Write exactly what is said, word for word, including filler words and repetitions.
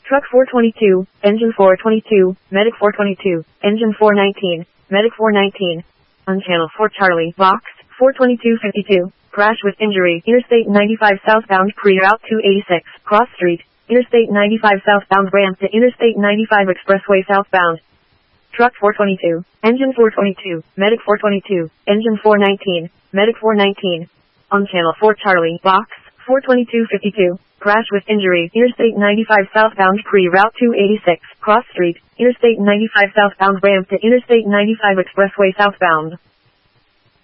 Truck four twenty-two, Engine four twenty-two, Medic four twenty-two, Engine four nineteen, Medic four nineteen. On Channel four Charlie, Box, four twenty-two fifty-two, crash with injury, Interstate ninety-five southbound pre-route two eighty-six, cross street, Interstate ninety-five southbound ramp to Interstate ninety-five expressway southbound. Truck four twenty-two, Engine four twenty-two, Medic four twenty-two, Engine four nineteen, Medic four nineteen. On Channel four Charlie, Box, four twenty-two fifty-two, crash with injury, Interstate ninety-five southbound pre-route two eighty-six, cross street, Interstate ninety-five southbound ramp to Interstate ninety-five expressway southbound.